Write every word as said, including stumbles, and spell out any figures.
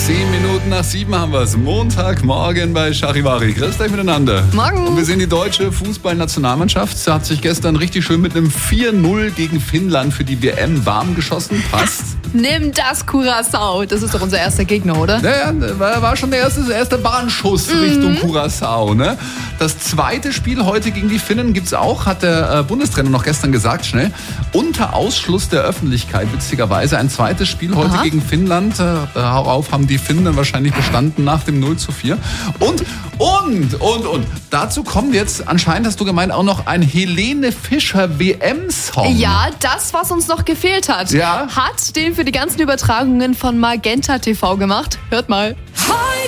Zehn Minuten nach sieben haben wir es. Montagmorgen bei Charivari. Grüß euch miteinander. Morgen. Und wir sehen, die deutsche Fußballnationalmannschaft hat sich gestern richtig schön mit einem vier null gegen Finnland für die W M warm geschossen. Passt. Nimm das, Curaçao. Das ist doch unser erster Gegner, oder? Ja, ja, war, war schon der erste, der erste Bahnschuss mhm. Richtung Curaçao. Ne? Das zweite Spiel heute gegen die Finnen gibt's auch, hat der äh, Bundestrainer noch gestern gesagt, schnell. Unter Ausschluss der Öffentlichkeit, witzigerweise. Ein zweites Spiel heute Aha. gegen Finnland. Äh, darauf haben die Finnen dann wahrscheinlich bestanden nach dem null zu vier. Und, und, und, und. Dazu kommt jetzt, anscheinend hast du gemeint, auch noch ein Helene Fischer W M-Song. Ja, das, was uns noch gefehlt hat. Ja. Hat den für die ganzen Übertragungen von Magenta T V gemacht. Hört mal.